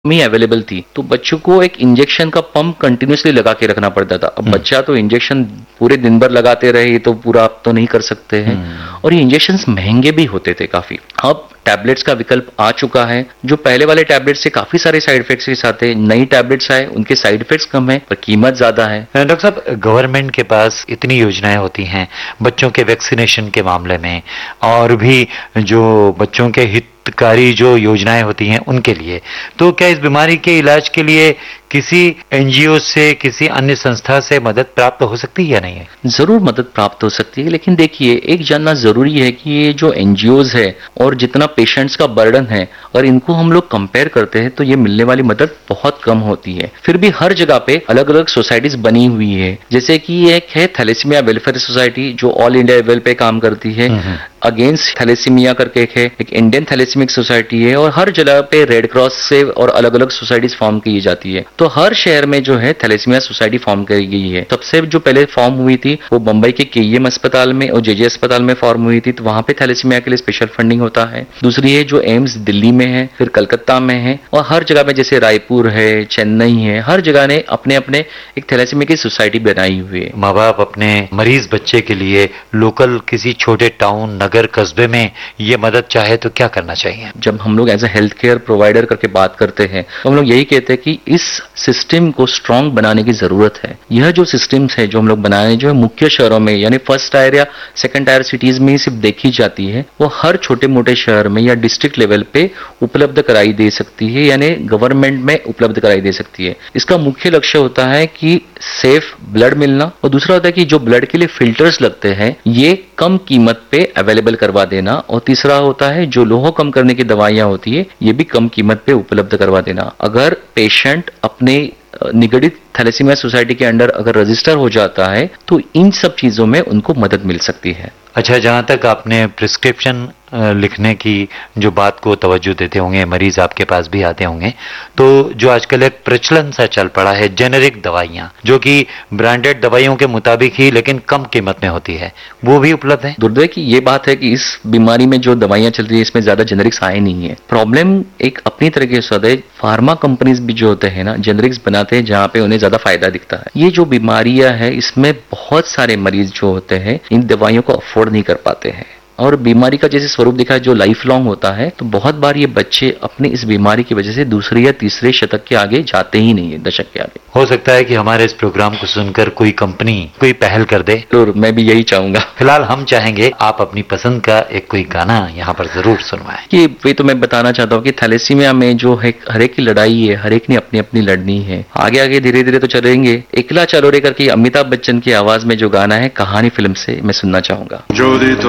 में अवेलेबल थी, तो बच्चों को एक इंजेक्शन का पंप कंटिन्यूसली लगा के रखना पड़ता था। अब बच्चा तो इंजेक्शन पूरे दिन भर लगाते रहे तो पूरा आप तो नहीं कर सकते हैं, और ये इंजेक्शंस महंगे भी होते थे काफी। अब टैबलेट्स का विकल्प आ चुका है, जो पहले वाले टैबलेट्स से काफी सारे साइड इफेक्ट्स के साथ है। नई टैबलेट्स आए, उनके साइड इफेक्ट्स कम है पर कीमत ज्यादा है। डॉक्टर साहब, गवर्नमेंट के पास इतनी योजनाएं होती हैं बच्चों के वैक्सीनेशन के मामले में, और भी जो बच्चों के हितकारी जो योजनाएं होती हैं उनके लिए, तो क्या इस बीमारी के इलाज के लिए किसी एनजीओ से, किसी अन्य संस्था से मदद प्राप्त हो सकती है या नहीं है? जरूर मदद प्राप्त हो सकती है, लेकिन देखिए एक जानना जरूरी है कि ये जो एनजीओज है और जितना पेशेंट्स का बर्डन है, अगर इनको हम लोग कंपेयर करते हैं तो ये मिलने वाली मदद बहुत कम होती है। फिर भी हर जगह पे अलग अलग सोसाइटीज बनी हुई है, जैसे कि एक है थैलेसीमिया वेलफेयर सोसाइटी जो ऑल इंडिया लेवल पे काम करती है, अगेंस्ट थैलेसीमिया करके एक इंडियन थैलेसीमिक सोसाइटी है, और हर जगह पे रेड क्रॉस से और अलग अलग सोसाइटीज फॉर्म की जाती है। तो हर शहर में जो है थैलेसीमिया सोसाइटी फॉर्म की गई है। सबसे जो पहले फॉर्म हुई थी वो मुंबई के केईएम अस्पताल में और जेजे अस्पताल में फॉर्म हुई थी, तो वहां पे थैलेसीमिया के लिए स्पेशल फंडिंग होता है। दूसरी है जो एम्स दिल्ली में है, फिर कलकत्ता में है, और हर जगह में जैसे रायपुर है, चेन्नई है, हर जगह ने अपने अपने एक थैलेसीमिया की सोसाइटी बनाई हुई है। माँ बाप अपने मरीज बच्चे के लिए लोकल किसी छोटे टाउन, नगर, कस्बे में ये मदद चाहे तो क्या करना चाहिए? जब हम लोग as a health care provider करके बात करते हैं तो हम लोग यही कहते हैं कि इस सिस्टम को स्ट्रांग बनाने की जरूरत है। यह जो सिस्टम्स है जो हम लोग बनाए, जो मुख्य शहरों में यानी फर्स्ट टायर या सेकंड टायर सिटीज में ही सिर्फ देखी जाती है, वो हर छोटे मोटे शहर में या डिस्ट्रिक्ट लेवल पे उपलब्ध कराई दे सकती है, यानी गवर्नमेंट में उपलब्ध कराई दे सकती है। इसका मुख्य लक्ष्य होता है कि सेफ ब्लड मिलना, और दूसरा होता है कि जो ब्लड के लिए फिल्टर्स लगते हैं ये कम कीमत पे अवेलेबल करवा देना, और तीसरा होता है जो लोहा कम करने की दवाइयां होती है ये भी कम कीमत पे उपलब्ध करवा देना। अगर पेशेंट अपने निगडित थैलेसीमिया सोसाइटी के अंडर अगर रजिस्टर हो जाता है तो इन सब चीजों में उनको मदद मिल सकती है। अच्छा, जहां तक आपने प्रिस्क्रिप्शन लिखने की जो बात को तवज्जो देते होंगे, मरीज आपके पास भी आते होंगे, तो जो आजकल एक प्रचलन सा चल पड़ा है जेनेरिक दवाइयां, जो कि ब्रांडेड दवाइयों के मुताबिक ही लेकिन कम कीमत में होती है, वो भी उपलब्ध है? दुर्दैव की ये बात है कि इस बीमारी में जो दवाइयां चल रही है इसमें ज्यादा जेनेरिक्स आए नहीं है। प्रॉब्लम एक अपनी तरीके से होता है, फार्मा कंपनीज भी जो होते हैं ना जेनेरिक्स बनाते हैं जहां पे उन्हें ज्यादा फायदा दिखता है। ये जो बीमारियां है इसमें बहुत सारे मरीज जो होते हैं इन दवाइयों को अफोर्ड नहीं कर पाते हैं, और बीमारी का जैसे स्वरूप दिखा है जो लाइफ लॉन्ग होता है, तो बहुत बार ये बच्चे अपने इस बीमारी की वजह से दूसरे या तीसरे शतक के आगे जाते ही नहीं है, दशक के आगे। हो सकता है कि हमारे इस प्रोग्राम को सुनकर कोई कंपनी कोई पहल कर दे, तो मैं भी यही चाहूंगा। फिलहाल हम चाहेंगे आप अपनी पसंद का एक कोई गाना यहाँ पर जरूर सुनवाएं। कि वे तो मैं बताना चाहता हूँ कि थैलेसीमिया में जो है हर एक की लड़ाई है, हर एक ने अपनी अपनी लड़नी है। आगे आगे धीरे धीरे तो चलेंगे। एकला चलो रे करके अमिताभ बच्चन की आवाज में जो गाना है कहानी फिल्म से मैं सुनना चाहूंगा। যদি